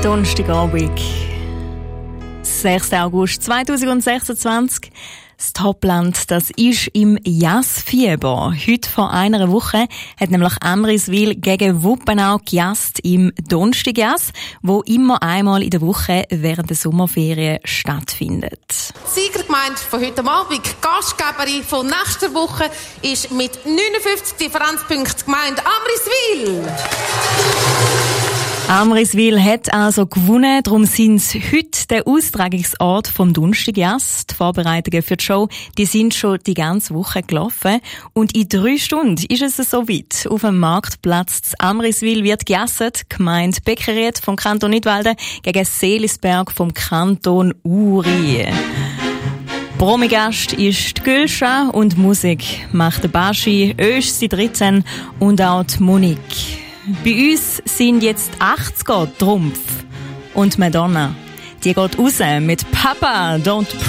Donnerstagabend, 6. August 2026. Das Topland, das ist im Jazzfieber. Heute vor einer Woche hat nämlich Amriswil gegen Wuppenau gejazzt im Donnerstag-Jazz, wo immer einmal in der Woche während der Sommerferien stattfindet. Die Siegergemeinde von heute Abend, Gastgeberin von nächster Woche, ist mit 59 Differenzpunkten Gemeinde Amriswil. Amriswil hat also gewonnen, darum sind sie heute der Austragungsort vom Donnerstag-Jazz. Die Vorbereitungen für die Show, die sind schon die ganze Woche gelaufen. Und in 3 Stunden ist es soweit. Auf dem Marktplatz zu Amriswil wird gejasset. Gemeinde Beckeriet vom Kanton Nidwalden gegen Seelisberg vom Kanton Uri. Promigast ist die Gülscha und Musik macht der Baschi, Ösch sie 13 und auch die Monique. Bei uns sind jetzt 80er Trumpf und Madonna. Die geht raus mit Papa Don't